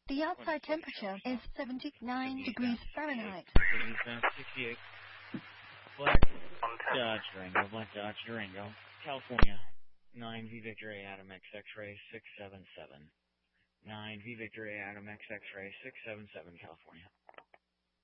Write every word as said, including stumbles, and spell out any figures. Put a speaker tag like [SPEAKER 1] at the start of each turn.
[SPEAKER 1] The outside temperature is seventy-nine degrees Fahrenheit.
[SPEAKER 2] sixty-eight. Black Dodge Durango, Black Dodge Durango, California. nine V Victor A Adam X X-ray six seven seven. nine V Victor A Adam X X-ray six seven seven, California.